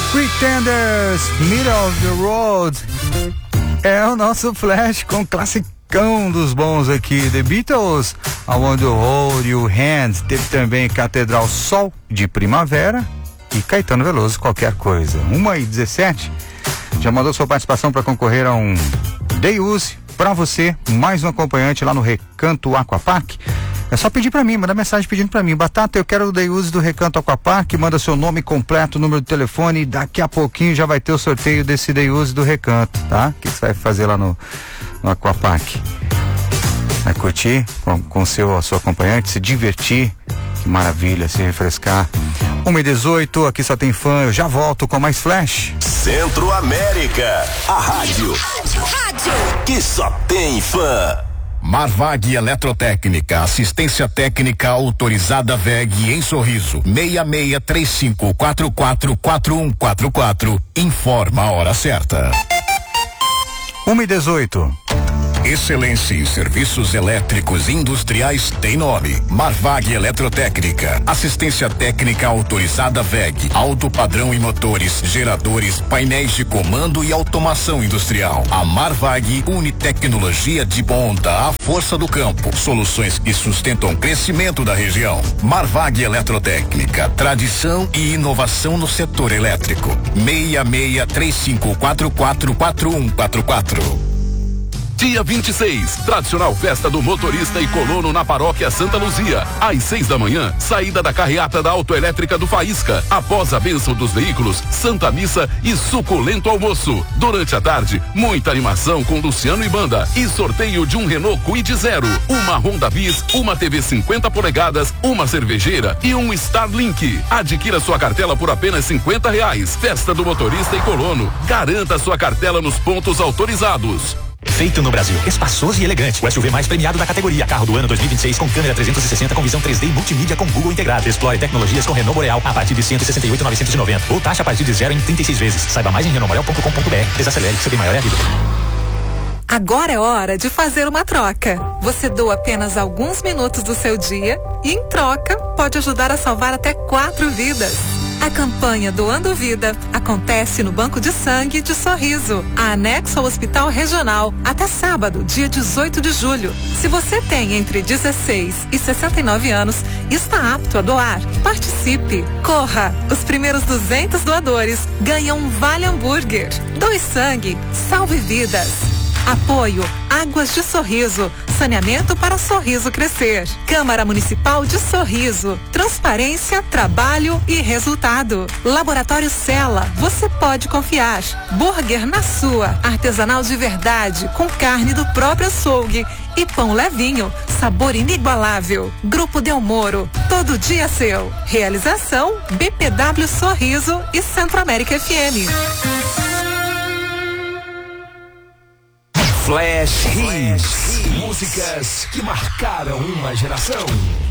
Pretenders, Middle of the Road. É o nosso Flash com classicão dos bons aqui. The Beatles, I Want to Hold Your Hand. Teve também Catedral Sol de Primavera e Caetano Veloso, Qualquer Coisa. 1h17. Já mandou sua participação para concorrer a um Day Use para você, mais um acompanhante lá no Recanto Aquapark. É só pedir pra mim, manda mensagem pedindo pra mim. Batata, eu quero o Day Use do Recanto Aquapark, manda seu nome completo, número de telefone, e daqui a pouquinho já vai ter o sorteio desse Day Use do Recanto, tá? O que você vai fazer lá no Aquapark? Vai curtir com a sua acompanhante, se divertir, que maravilha, se refrescar. 1h18, aqui só tem fã, eu já volto com mais Flash. Centro América, a rádio que só tem fã. Marvag Eletrotécnica, assistência técnica autorizada VEG em Sorriso, 6635444144. Informa a hora certa. 1h18. Excelência em serviços elétricos industriais tem nome. Marvag Eletrotécnica. Assistência técnica autorizada VEG. Alto padrão em motores, geradores, painéis de comando e automação industrial. A Marvag une tecnologia de ponta à força do campo. Soluções que sustentam o crescimento da região. Marvag Eletrotécnica. Tradição e inovação no setor elétrico. 6635444144. Dia 26, tradicional festa do motorista e colono na paróquia Santa Luzia. Às 6 da manhã, saída da carreata da Autoelétrica do Faísca. Após a bênção dos veículos, Santa Missa e suculento almoço. Durante a tarde, muita animação com Luciano e banda. E sorteio de um Renault Kwid Zero, uma Honda Bis, uma TV 50 polegadas, uma cervejeira e um Starlink. Adquira sua cartela por apenas R$50. Festa do motorista e colono. Garanta sua cartela nos pontos autorizados. Feito no Brasil, espaçoso e elegante. O SUV mais premiado da categoria. Carro do ano 2026 com câmera 360 com visão 3D e multimídia com Google integrado. Explore tecnologias com Renault Boreal a partir de 168.990 ou taxa a partir de 0 em 36 vezes. Saiba mais em renaultboreal.com.br. Desacelere, que seu bem maior é a vida. Agora é hora de fazer uma troca. Você doa apenas alguns minutos do seu dia e, em troca, pode ajudar a salvar até 4 vidas. A campanha Doando Vida acontece no Banco de Sangue de Sorriso, anexo ao Hospital Regional, até sábado, dia 18 de julho. Se você tem entre 16 e 69 anos e está apto a doar, participe. Corra! Os primeiros 200 doadores ganham um Vale Hambúrguer. Doe sangue, salve vidas. Apoio Águas de Sorriso, saneamento para Sorriso crescer. Câmara Municipal de Sorriso, transparência, trabalho e resultado. Laboratório Cela, você pode confiar. Burger na sua, artesanal de verdade, com carne do próprio açougue. E pão levinho, sabor inigualável. Grupo Del Moro, todo dia seu. Realização BPW Sorriso e Centro América FM. Flash Hits. Músicas que marcaram uma geração.